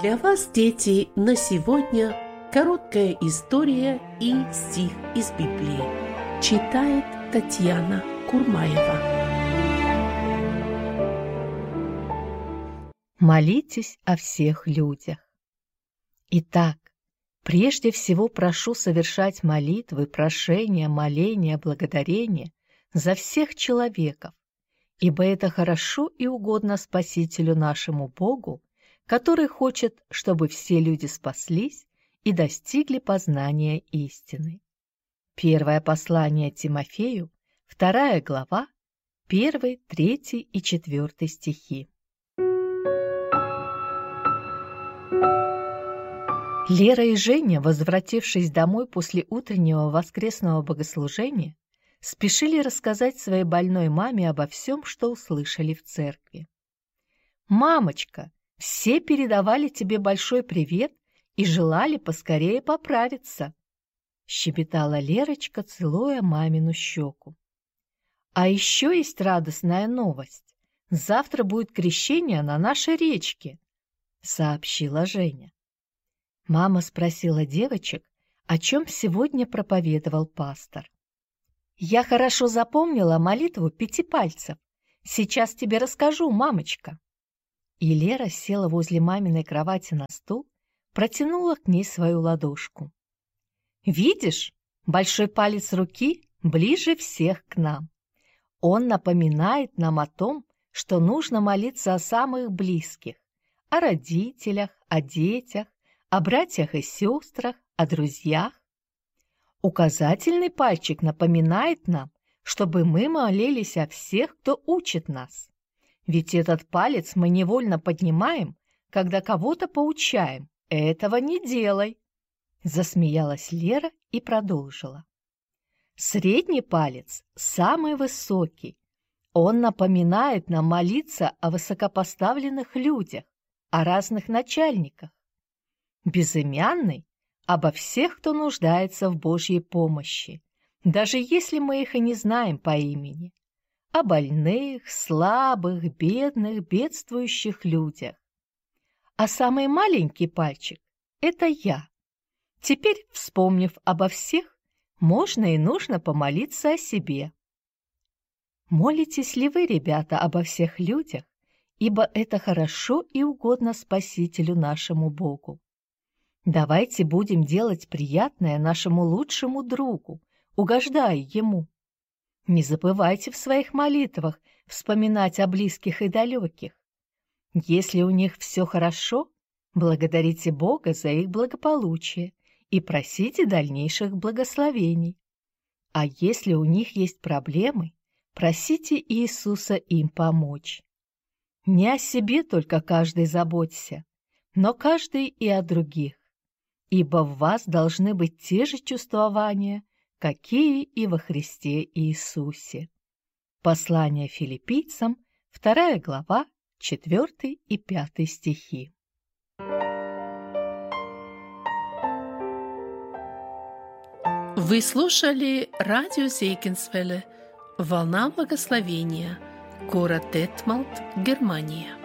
Для вас, дети, на сегодня короткая история и стих из Библии. Читает Татьяна Курмаева. Молитесь о всех людях. Итак, прежде всего прошу совершать молитвы, прошения, моления, благодарения за всех человеков, ибо это хорошо и угодно Спасителю нашему Богу, который хочет, чтобы все люди спаслись и достигли познания истины. Первое послание Тимофею, 2 глава, 1, 3 и 4 стихи. Лера и Женя, возвратившись домой после утреннего воскресного богослужения, спешили рассказать своей больной маме обо всем, что услышали в церкви. «Мамочка, все передавали тебе большой привет и желали поскорее поправиться», — щебетала Лерочка, целуя мамину щеку. «А еще есть радостная новость. Завтра будет крещение на нашей речке», — сообщила Женя. Мама спросила девочек, о чем сегодня проповедовал пастор. «Я хорошо запомнила молитву 5 пальцев. Сейчас тебе расскажу, мамочка». И Лера села возле маминой кровати на стул, протянула к ней свою ладошку. «Видишь, большой палец руки ближе всех к нам. Он напоминает нам о том, что нужно молиться о самых близких, о родителях, о детях, о братьях и сестрах, о друзьях. Указательный пальчик напоминает нам, чтобы мы молились о всех, кто учит нас. Ведь этот палец мы невольно поднимаем, когда кого-то поучаем. Этого не делай!» Засмеялась Лера и продолжила. «Средний палец самый высокий. Он напоминает нам молиться о высокопоставленных людях, о разных начальниках. Безымянный – обо всех, кто нуждается в Божьей помощи, даже если мы их и не знаем по имени, о больных, слабых, бедных, бедствующих людях. А самый маленький пальчик – это я. Теперь, вспомнив обо всех, можно и нужно помолиться о себе». Молитесь ли вы, ребята, обо всех людях, ибо это хорошо и угодно Спасителю нашему Богу. Давайте будем делать приятное нашему лучшему другу, угождая ему. Не забывайте в своих молитвах вспоминать о близких и далеких. Если у них все хорошо, благодарите Бога за их благополучие и просите дальнейших благословений. А если у них есть проблемы, просите Иисуса им помочь. Не о себе только каждый заботься, но каждый и о других. Ибо в вас должны быть те же чувствования, какие и во Христе Иисусе. Послание Филиппийцам, 2 глава, 4 и 5 стихи. Вы слушали радио Зейгенсвелле «Волна благословения», город Детмалт, Германия.